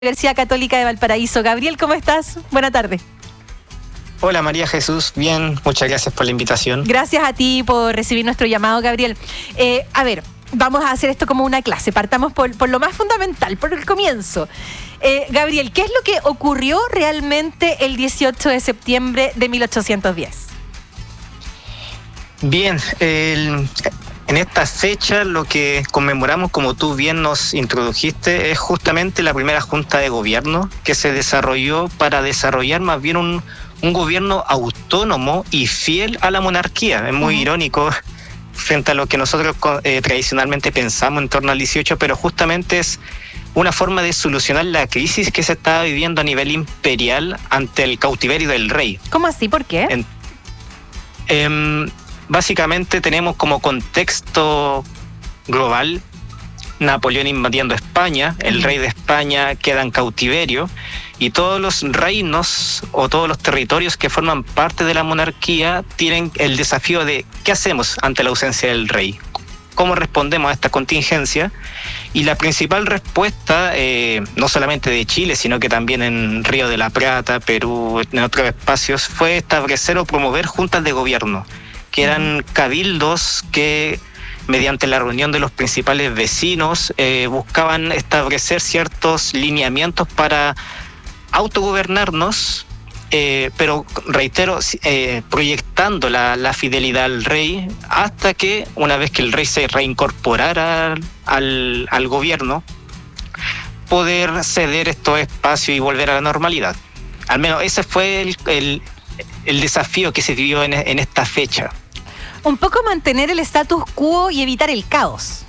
Universidad Católica de Valparaíso. Gabriel, ¿cómo estás? Buena tarde. Hola María Jesús, bien, muchas gracias por la invitación. Gracias a ti por recibir nuestro llamado, Gabriel. A ver, vamos a hacer esto como una clase. Partamos por lo más fundamental, por el comienzo. Gabriel, ¿qué es lo que ocurrió realmente el 18 de septiembre de 1810? Bien, en esta fecha lo que conmemoramos, como tú bien nos introdujiste, es justamente la primera junta de gobierno que se desarrolló para desarrollar más bien un gobierno autónomo y fiel a la monarquía. Es muy irónico frente a lo que nosotros tradicionalmente pensamos en torno al 18, pero justamente es una forma de solucionar la crisis que se estaba viviendo a nivel imperial ante el cautiverio del rey. ¿Cómo así? ¿Por qué? Básicamente tenemos como contexto global Napoleón invadiendo España, el rey de España queda en cautiverio y todos los reinos o todos los territorios que forman parte de la monarquía tienen el desafío de ¿qué hacemos ante la ausencia del rey? ¿Cómo respondemos a esta contingencia? Y la principal respuesta, no solamente de Chile, sino que también en Río de la Plata, Perú, en otros espacios, fue establecer o promover juntas de gobierno, que eran cabildos que, mediante la reunión de los principales vecinos, buscaban establecer ciertos lineamientos para autogobernarnos, pero reitero, proyectando la fidelidad al rey, hasta que, una vez que el rey se reincorporara al gobierno, poder ceder estos espacios y volver a la normalidad. Al menos ese fue el desafío que se vivió en esta fecha. Un poco mantener el status quo y evitar el caos.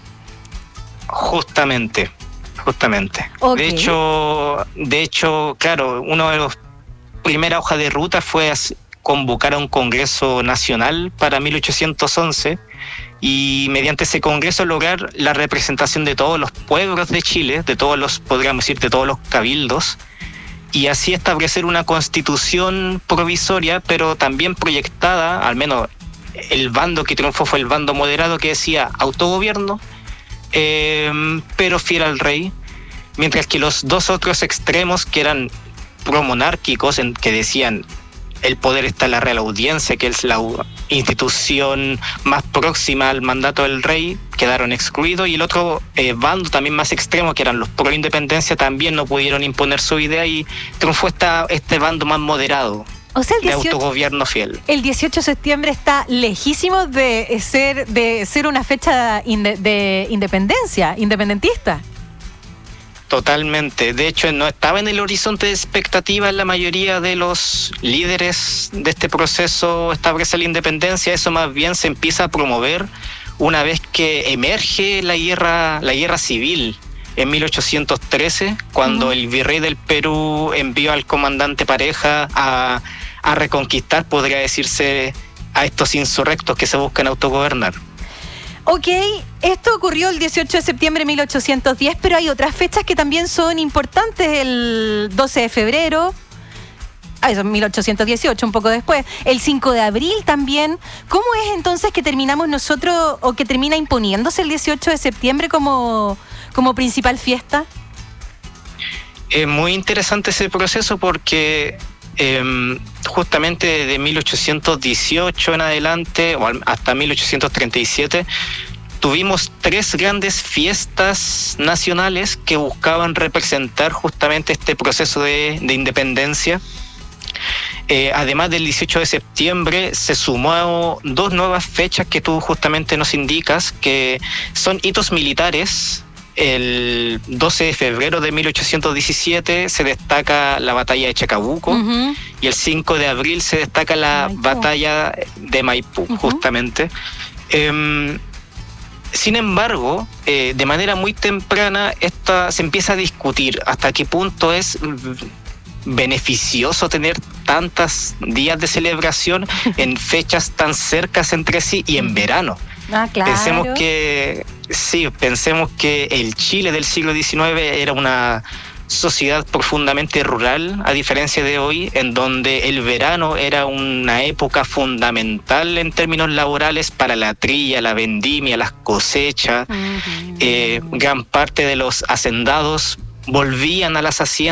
Justamente. Okay. De hecho, claro, uno de los primera hoja de ruta fue convocar a un Congreso Nacional para 1811 y mediante ese Congreso lograr la representación de todos los pueblos de Chile, de todos los, podríamos decir, de todos los cabildos, y así establecer una constitución provisoria, pero también proyectada, al menos el bando que triunfó fue el bando moderado, que decía autogobierno, pero fiel al rey, mientras que los dos otros extremos, que eran promonárquicos, que decían el poder está en la Real Audiencia, que es la institución más próxima al mandato del rey, quedaron excluidos, y el otro bando también más extremo, que eran los pro independencia, también no pudieron imponer su idea y triunfó este bando más moderado. O sea, de autogobierno fiel. El 18 de septiembre está lejísimo de ser una fecha de independencia, independentista. Totalmente. De hecho, no estaba en el horizonte de expectativa en la mayoría de los líderes de este proceso establecer la independencia. Eso más bien se empieza a promover una vez que emerge la guerra civil en 1813, cuando el virrey del Perú envió al comandante Pareja a reconquistar, podría decirse, a estos insurrectos que se buscan autogobernar. Ok, esto ocurrió el 18 de septiembre de 1810, pero hay otras fechas que también son importantes. El 12 de febrero, eso es 1818, un poco después. El 5 de abril también. ¿Cómo es entonces que terminamos nosotros, o que termina imponiéndose el 18 de septiembre como principal fiesta? Es muy interesante ese proceso porque justamente de 1818 en adelante o hasta 1837 tuvimos 3 grandes fiestas nacionales que buscaban representar justamente este proceso de independencia. Además del 18 de septiembre se sumó 2 nuevas fechas que tú justamente nos indicas, que son hitos militares. El 12 de febrero de 1817 se destaca la batalla de Chacabuco, y el 5 de abril se destaca la batalla de Maipú, justamente. Sin embargo, de manera muy temprana se empieza a discutir hasta qué punto es beneficioso tener tantos días de celebración en fechas tan cercas entre sí y en verano. Claro. Pensemos que el Chile del siglo XIX era una sociedad profundamente rural, a diferencia de hoy, en donde el verano era una época fundamental en términos laborales para la trilla, la vendimia, las cosechas. Gran parte de los hacendados volvían a las haciendas